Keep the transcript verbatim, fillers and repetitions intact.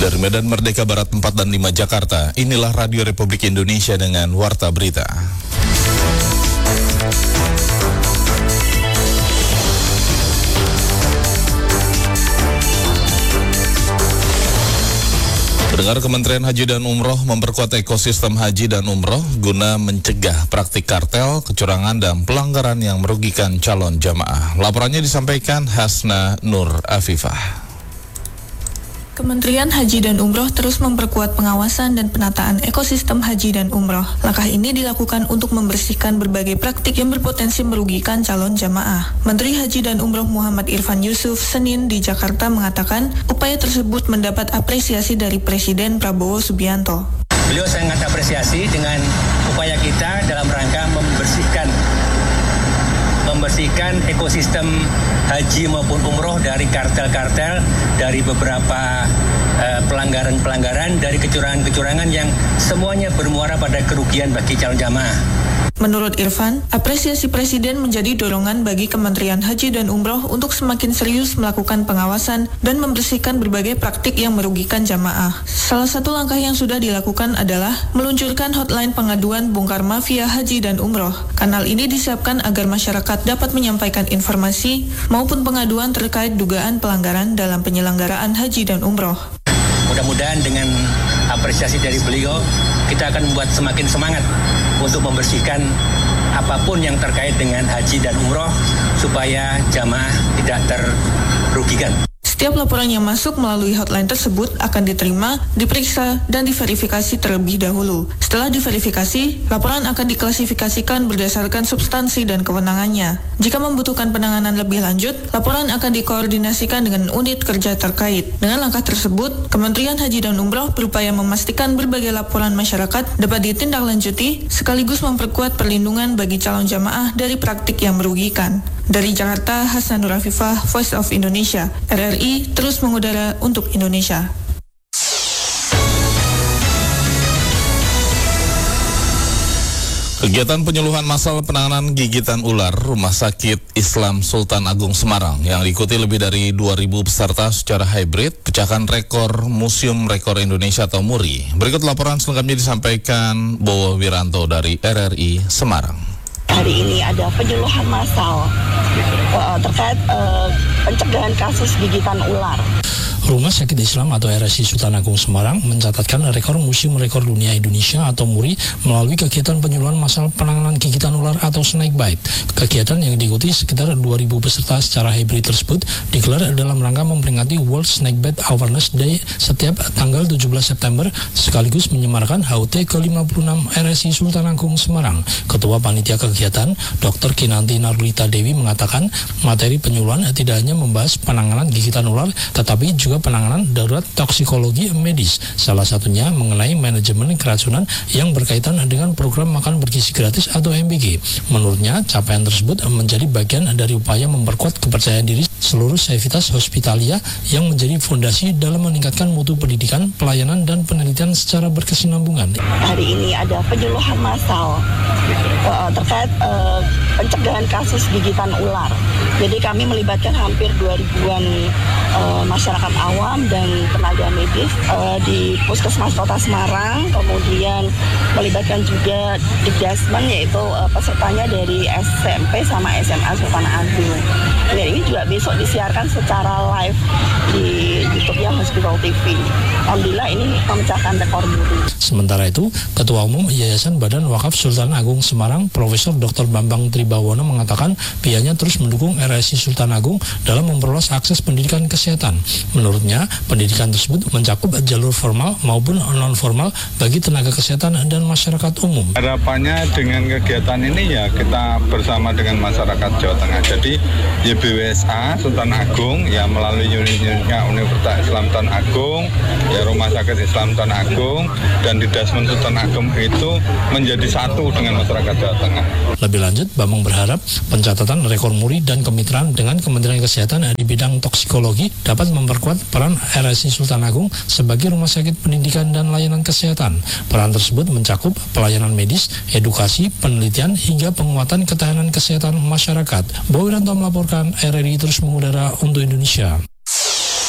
Dari Medan Merdeka Barat empat dan lima Jakarta, inilah Radio Republik Indonesia dengan Warta Berita. Pendengar, Kementerian Haji dan Umroh memperkuat ekosistem haji dan umroh guna mencegah praktik kartel, kecurangan, dan pelanggaran yang merugikan calon jamaah. Laporannya disampaikan Hasna Nur Afifah. Kementerian Haji dan Umroh terus memperkuat pengawasan dan penataan ekosistem haji dan umroh. Langkah ini dilakukan untuk membersihkan berbagai praktik yang berpotensi merugikan calon jamaah. Menteri Haji dan Umroh Muhammad Irfan Yusuf Senin di Jakarta mengatakan upaya tersebut mendapat apresiasi dari Presiden Prabowo Subianto. Beliau sangat apresiasi dengan upaya kita dalam rangka membersihkan membersihkan ekosistem haji maupun umroh dari kartel-kartel, dari beberapa uh, pelanggaran-pelanggaran, dari kecurangan-kecurangan yang semuanya bermuara pada kerugian bagi calon jamaah. Menurut Irfan, apresiasi Presiden menjadi dorongan bagi Kementerian Haji dan Umroh untuk semakin serius melakukan pengawasan dan membersihkan berbagai praktik yang merugikan jamaah. Salah satu langkah yang sudah dilakukan adalah meluncurkan hotline pengaduan bongkar mafia haji dan umroh. Kanal ini disiapkan agar masyarakat dapat menyampaikan informasi maupun pengaduan terkait dugaan pelanggaran dalam penyelenggaraan haji dan umroh. Mudah-mudahan dengan apresiasi dari beliau, kita akan membuat semakin semangat untuk membersihkan apapun yang terkait dengan haji dan umroh supaya jamaah tidak terrugikan. Setiap laporan yang masuk melalui hotline tersebut akan diterima, diperiksa, dan diverifikasi terlebih dahulu. Setelah diverifikasi, laporan akan diklasifikasikan berdasarkan substansi dan kewenangannya. Jika membutuhkan penanganan lebih lanjut, laporan akan dikoordinasikan dengan unit kerja terkait. Dengan langkah tersebut, Kementerian Haji dan Umroh berupaya memastikan berbagai laporan masyarakat dapat ditindaklanjuti, sekaligus memperkuat perlindungan bagi calon jamaah dari praktik yang merugikan. Dari Jakarta, Hasna Nur Afifah, Voice of Indonesia, R R I terus mengudara untuk Indonesia. Kegiatan penyuluhan massal penanganan gigitan ular Rumah Sakit Islam Sultan Agung Semarang yang diikuti lebih dari dua ribu peserta secara hybrid pecahkan rekor Museum Rekor Indonesia atau MURI. Berikut laporan selengkapnya disampaikan Bowo Wiranto dari R R I Semarang. Hari ini ada penyuluhan massal uh, terkait uh, pencegahan kasus gigitan ular. Rumah Sakit Islam atau R S I Sultan Agung Semarang mencatatkan rekor Museum Rekor Dunia Indonesia atau MURI melalui kegiatan penyuluhan massal penanganan gigitan ular atau snake bite. Kegiatan yang diikuti sekitar dua ribu peserta secara hybrid tersebut digelar dalam rangka memperingati World Snake Bite Awareness Day setiap tanggal tujuh belas September sekaligus menyemarakan H U T ke lima puluh enam R S I Sultan Agung Semarang. Ketua Panitia Kegiatan, Doktor Kinanti Narulita Dewi mengatakan materi penyuluhan tidak hanya membahas penanganan gigitan ular tetapi juga penanganan darurat toksikologi medis, salah satunya mengenai manajemen keracunan yang berkaitan dengan program makan bergizi gratis atau M B G. Menurutnya, capaian tersebut menjadi bagian dari upaya memperkuat kepercayaan diri seluruh sivitas hospitalia yang menjadi fondasi dalam meningkatkan mutu pendidikan, pelayanan, dan penelitian secara berkesinambungan. Hari ini ada penyuluhan massal uh, terkait uh, pencegahan kasus gigitan ular. Jadi kami melibatkan hampir dua ribuan uh, masyarakat awam dan tenaga medis uh, di Puskesmas Kota Semarang, kemudian melibatkan juga Dikdasmen yaitu uh, pesertanya dari S M P sama S M A Sultan Agung. Dan ini juga besok disiarkan secara live di YouTube-nya Hospital T V. Alhamdulillah ini memecahkan rekor muri. Sementara itu, Ketua Umum Yayasan Badan Wakaf Sultan Agung Semarang, Profesor Doktor Bambang Tribawono mengatakan pihaknya terus mendukung R S I Sultan Agung dalam memperluas akses pendidikan kesehatan. Menurutnya, pendidikan tersebut mencakup jalur formal maupun non-formal bagi tenaga kesehatan dan masyarakat umum. Harapannya dengan kegiatan ini ya kita bersama dengan masyarakat Jawa Tengah. Jadi Y B W S A Sultan Agung ya melalui unit-unitnya Universitas Islam Sultan Agung, ya Rumah Sakit Islam Sultan Agung dan Dikdasmen Sultan Agung itu menjadi satu dengan masyarakat Jawa Tengah. Lebih lanjut, Bambang berharap pencatatan rekor MURI dan kemitraan dengan Kementerian Kesehatan di bidang toksikologi dapat memperkuat peran R S I Sultan Agung sebagai rumah sakit pendidikan dan layanan kesehatan. Peran tersebut mencakup pelayanan medis, edukasi, penelitian, hingga penguatan ketahanan kesehatan masyarakat. Bowo Wiranto melaporkan, R R I terus mengudara untuk Indonesia.